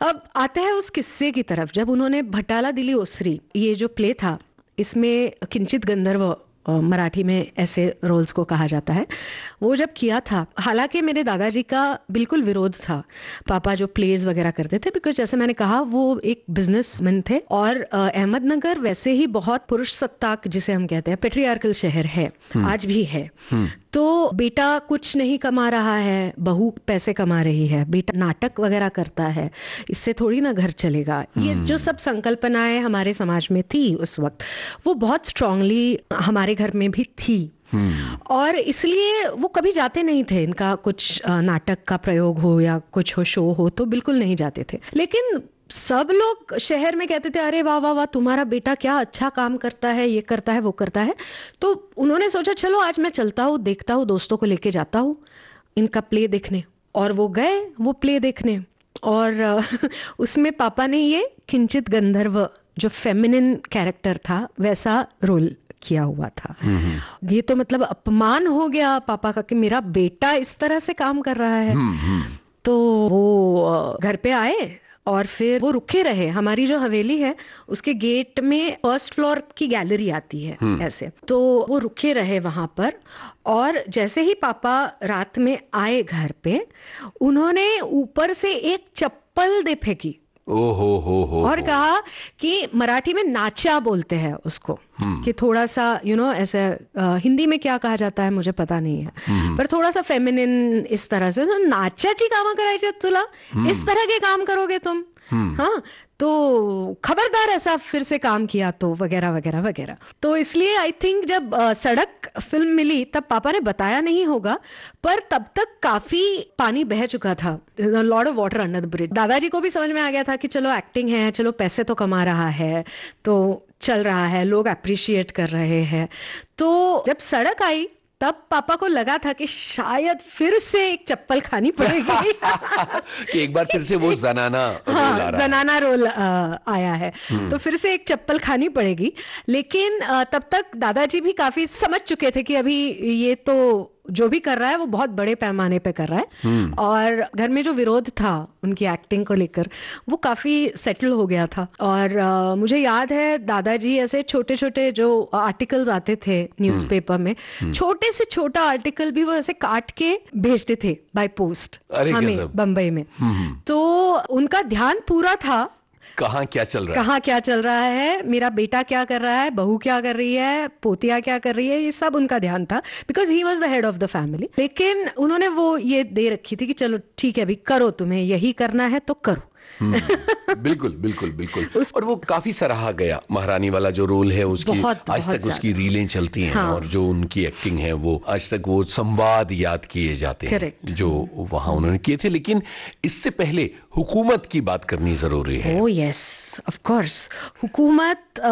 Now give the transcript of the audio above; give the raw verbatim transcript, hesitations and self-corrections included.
अब आते हैं उस किस्से की तरफ। जब उन्होंने भटाला दिली ओसरी, ये जो प्ले था, इसमें किंचित गंधर्व मराठी में ऐसे रोल्स को कहा जाता है, वो जब किया था, हालांकि मेरे दादाजी का बिल्कुल विरोध था। पापा जो प्लेज वगैरह करते थे, बिकॉज जैसे मैंने कहा वो एक बिजनेसमैन थे, और अहमदनगर वैसे ही बहुत पुरुष सत्ताक, जिसे हम कहते हैं पेट्रियार्कल शहर है, आज भी है। तो बेटा कुछ नहीं कमा रहा है, बहू पैसे कमा रही है, बेटा नाटक वगैरह करता है, इससे थोड़ी ना घर चलेगा। ये जो सब संकल्पनाएं हमारे समाज में थी उस वक्त, वो बहुत स्ट्रांगली हमारे घर में भी थी। और इसलिए वो कभी जाते नहीं थे, इनका कुछ नाटक का प्रयोग हो या कुछ हो, शो हो, तो बिल्कुल नहीं जाते थे। लेकिन सब लोग शहर में कहते थे, अरे वाह वाह वाह, तुम्हारा बेटा क्या अच्छा काम करता है, ये करता है, वो करता है। तो उन्होंने सोचा चलो आज मैं चलता हूँ, देखता हूँ, दोस्तों को लेके जाता हूँ इनका प्ले देखने। और वो गए वो प्ले देखने, और उसमें पापा ने ये किंचित गंधर्व जो फेमिनिन कैरेक्टर था वैसा रोल किया हुआ था। ये तो मतलब अपमान हो गया पापा का कि मेरा बेटा इस तरह से काम कर रहा है। तो वो घर पे आए और फिर वो रुके रहे। हमारी जो हवेली है उसके गेट में फर्स्ट फ्लोर की गैलरी आती है ऐसे, तो वो रुके रहे वहां पर। और जैसे ही पापा रात में आए घर पे, उन्होंने ऊपर से एक चप्पल दे फेंकी। ओहो हो हो और कहा कि मराठी में नाचा बोलते हैं उसको, कि थोड़ा सा यू नो ऐसे, हिंदी में क्या कहा जाता है मुझे पता नहीं है, पर थोड़ा सा फेमिनिन इस तरह से, तो नाच्याची कामं करायची तुला, इस तरह के काम करोगे तुम, हाँ तो खबरदार ऐसा फिर से काम किया तो, वगैरह वगैरह वगैरह। तो इसलिए आई थिंक जब आ, सड़क फिल्म मिली तब पापा ने बताया नहीं होगा, पर तब तक काफी पानी बह चुका था, lot of water under the bridge. दादाजी को भी समझ में आ गया था कि चलो एक्टिंग है, चलो पैसे तो कमा रहा है, तो चल रहा है, लोग अप्रिशिएट कर रहे हैं। तो जब सड़क आई तब पापा को लगा था कि शायद फिर से एक चप्पल खानी पड़ेगी कि एक बार फिर से वो जनाना हाँ, रोल आ रहा जनाना रोल आ, आया है, तो फिर से एक चप्पल खानी पड़ेगी। लेकिन आ, तब तक दादाजी भी काफी समझ चुके थे कि अभी ये तो जो भी कर रहा है वो बहुत बड़े पैमाने पे कर रहा है, और घर में जो विरोध था उनकी एक्टिंग को लेकर वो काफी सेटल हो गया था। और आ, मुझे याद है दादाजी ऐसे छोटे छोटे जो आर्टिकल्स आते थे न्यूज़पेपर में, छोटे से छोटा आर्टिकल भी वो ऐसे काट के भेजते थे बाय पोस्ट हमें बंबई में। तो उनका ध्यान पूरा था कहाँ क्या चल रहा है, कहाँ क्या चल रहा है, मेरा बेटा क्या कर रहा है, बहू क्या कर रही है, पोतिया क्या कर रही है, ये सब उनका ध्यान था, because he was the head of the family. लेकिन उन्होंने वो ये दे रखी थी कि चलो ठीक है अभी करो, तुम्हें यही करना है तो करो। बिल्कुल बिल्कुल बिल्कुल। उस... और वो काफी सराहा गया, महारानी वाला जो रोल है उसकी बहुत, आज बहुत तक उसकी रीलें चलती हैं। हाँ। और जो उनकी एक्टिंग है वो आज तक वो संवाद याद किए जाते हैं Correct. जो वहां उन्होंने किए थे। लेकिन इससे पहले हुकूमत की बात करनी जरूरी है। Oh yes, of course. हुकूमत